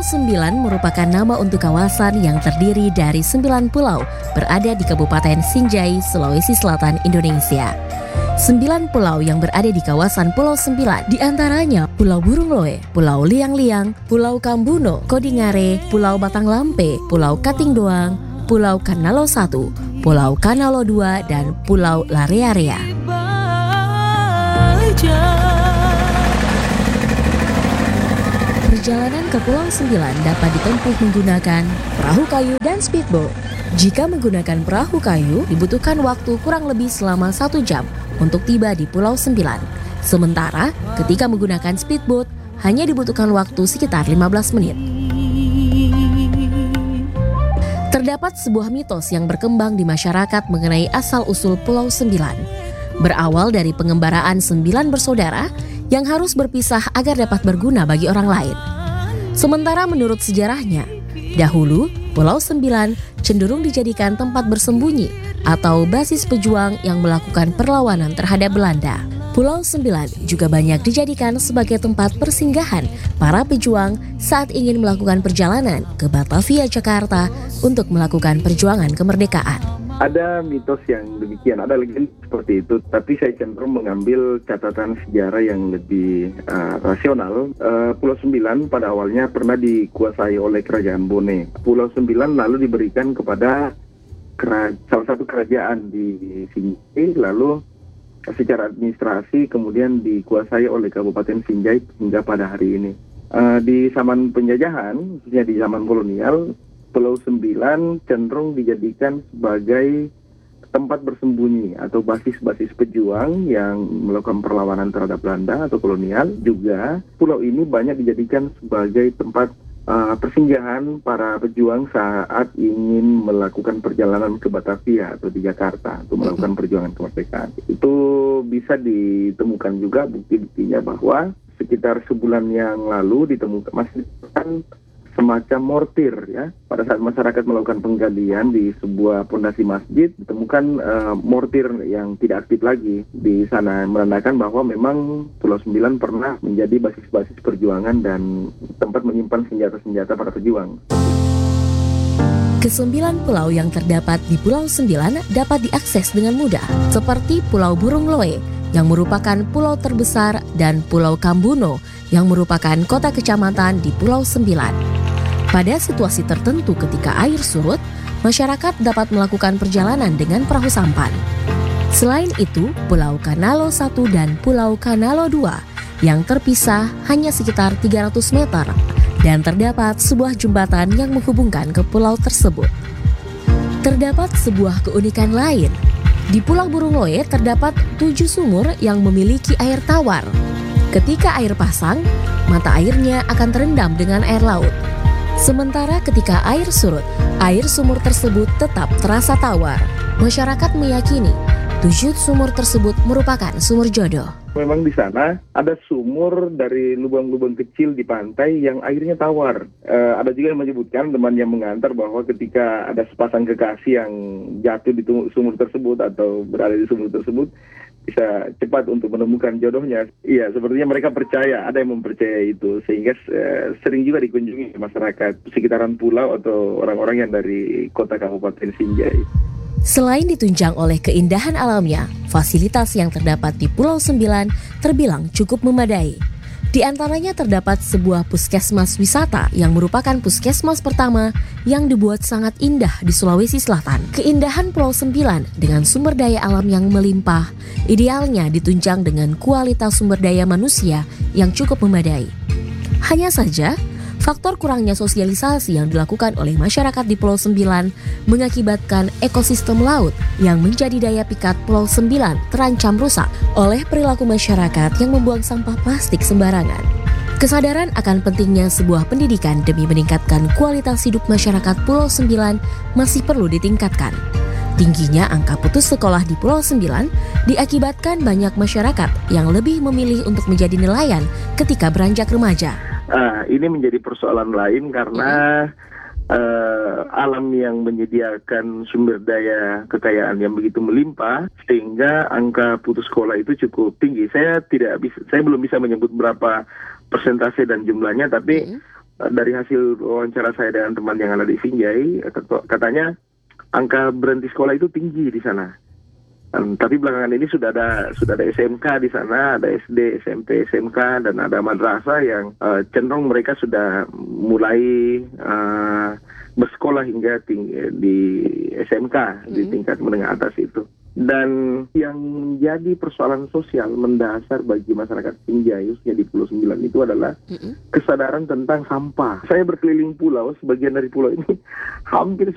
Sembilan merupakan nama untuk kawasan yang terdiri dari 9 pulau berada di Kabupaten Sinjai, Sulawesi Selatan, Indonesia. 9 pulau yang berada di kawasan Pulau Sembilan, diantaranya Pulau Burung Loe, Pulau Liang-Liang, Pulau Kambuno, Kodingare, Pulau Batang Lampe, Pulau Kating Doang, Pulau Kanalo 1, Pulau Kanalo 2, dan Pulau Larea-Rea. Perjalanan ke Pulau Sembilan dapat ditempuh menggunakan perahu kayu dan speedboat. Jika menggunakan perahu kayu, dibutuhkan waktu kurang lebih selama 1 jam untuk tiba di Pulau Sembilan. Sementara ketika menggunakan speedboat, hanya dibutuhkan waktu sekitar 15 menit. Terdapat sebuah mitos yang berkembang di masyarakat mengenai asal-usul Pulau Sembilan. Berawal dari pengembaraan 9 bersaudara yang harus berpisah agar dapat berguna bagi orang lain. Sementara menurut sejarahnya, dahulu Pulau Sembilan cenderung dijadikan tempat bersembunyi atau basis pejuang yang melakukan perlawanan terhadap Belanda. Pulau Sembilan juga banyak dijadikan sebagai tempat persinggahan para pejuang saat ingin melakukan perjalanan ke Batavia, Jakarta untuk melakukan perjuangan kemerdekaan. Ada mitos yang demikian, ada legenda seperti itu, tapi saya cenderung mengambil catatan sejarah yang lebih rasional. Pulau Sembilan pada awalnya pernah dikuasai oleh Kerajaan Bone. Pulau Sembilan lalu diberikan kepada salah satu kerajaan di Sinjai, lalu secara administrasi kemudian dikuasai oleh Kabupaten Sinjai hingga pada hari ini. Di zaman penjajahan, khususnya di zaman kolonial, Pulau Sembilan cenderung dijadikan sebagai tempat bersembunyi atau basis-basis pejuang yang melakukan perlawanan terhadap Belanda atau kolonial. Juga pulau ini banyak dijadikan sebagai tempat persinggahan para pejuang saat ingin melakukan perjalanan ke Batavia atau di Jakarta untuk melakukan perjuangan kemerdekaan. Itu bisa ditemukan juga bukti-buktinya bahwa sekitar sebulan yang lalu masih ditemukan semacam mortir ya. Pada saat masyarakat melakukan penggalian di sebuah pondasi masjid, ditemukan mortir yang tidak aktif lagi di sana, menandakan bahwa memang Pulau Sembilan pernah menjadi basis-basis perjuangan dan tempat menyimpan senjata-senjata para pejuang. Kesembilan pulau yang terdapat di Pulau Sembilan dapat diakses dengan mudah, seperti Pulau Burung Loe yang merupakan pulau terbesar dan Pulau Kambuno yang merupakan kota kecamatan di Pulau Sembilan. Pada situasi tertentu ketika air surut, masyarakat dapat melakukan perjalanan dengan perahu sampan. Selain itu, Pulau Kanalo 1 dan Pulau Kanalo 2 yang terpisah hanya sekitar 300 meter dan terdapat sebuah jembatan yang menghubungkan ke pulau tersebut. Terdapat sebuah keunikan lain. Di Pulau Burung Loe terdapat 7 sumur yang memiliki air tawar. Ketika air pasang, mata airnya akan terendam dengan air laut. Sementara ketika air surut, air sumur tersebut tetap terasa tawar. Masyarakat meyakini 7 sumur tersebut merupakan sumur jodoh. Memang di sana ada sumur dari lubang-lubang kecil di pantai yang airnya tawar. Ada juga yang menyebutkan, teman yang mengantar, bahwa ketika ada sepasang kekasih yang jatuh di sumur tersebut atau berada di sumur tersebut, bisa cepat untuk menemukan jodohnya. Iya, sepertinya mereka percaya, ada yang mempercayai itu, sehingga sering juga dikunjungi masyarakat sekitaran pulau atau orang-orang yang dari kota Kabupaten Sinjai. Selain ditunjang oleh keindahan alamnya, fasilitas yang terdapat di Pulau Sembilan terbilang cukup memadai. Di antaranya terdapat sebuah puskesmas wisata yang merupakan puskesmas pertama yang dibuat sangat indah di Sulawesi Selatan. Keindahan Pulau Sembilan dengan sumber daya alam yang melimpah, idealnya ditunjang dengan kualitas sumber daya manusia yang cukup memadai. Hanya saja, faktor kurangnya sosialisasi yang dilakukan oleh masyarakat di Pulau Sembilan mengakibatkan ekosistem laut yang menjadi daya pikat Pulau Sembilan terancam rusak oleh perilaku masyarakat yang membuang sampah plastik sembarangan. Kesadaran akan pentingnya sebuah pendidikan demi meningkatkan kualitas hidup masyarakat Pulau Sembilan masih perlu ditingkatkan. Tingginya angka putus sekolah di Pulau Sembilan diakibatkan banyak masyarakat yang lebih memilih untuk menjadi nelayan ketika beranjak remaja. Ini menjadi persoalan lain karena alam yang menyediakan sumber daya kekayaan yang begitu melimpah sehingga angka putus sekolah itu cukup tinggi. Saya belum bisa menyebut berapa persentase dan jumlahnya, tapi dari hasil wawancara saya dengan teman yang ada di Sinjai, katanya angka berhenti sekolah itu tinggi di sana. Tapi belakangan ini sudah ada SMK di sana, ada SD, SMP, SMK, dan ada madrasah yang cenderung mereka sudah mulai bersekolah hingga di SMK, di tingkat menengah atas itu. Dan yang menjadi persoalan sosial mendasar bagi masyarakat Sinjai, khususnya di Pulau 9 itu adalah kesadaran tentang sampah. Saya berkeliling pulau, sebagian dari pulau ini hampir